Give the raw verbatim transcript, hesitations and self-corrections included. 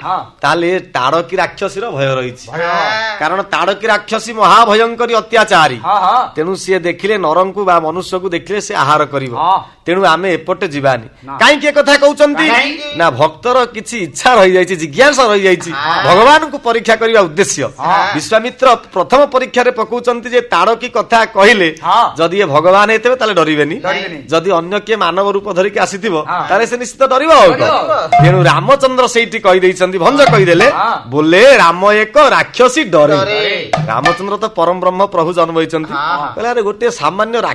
ताले ताड़की राक्षसी भय रही कारण ताड़की राक्षसी महाभयंकरी अत्याचारी तेणु सी देखिले नरम को बा मनुष्य को देखिले से आहार करिवो तेणु आमे एपटे जीवानी काईकि कथा कहउचंती ना भक्तर किछि इच्छा रही जाइछि जिज्ञासा रही जाइछि भगवान को परीक्षा करिवा उद्देश्य विश्वामित्र प्रथम परीक्षा रे पकाउचंती जे ताड़की कथा कहिले जदि ये भगवान हेतबे ताले डरिबेनी जदि अन्य के मानव रूप धरिके आसीथिबो ताले से निश्चित डरिबो तेणु रामचंद्र सेठी कहि दैछंती भंज कहि देले बोले राम एक राक्षसी डरे रामचंद्र तो परम ब्रह्म प्रभु जन्म होइछंती कहले अरे गोटे सामान्य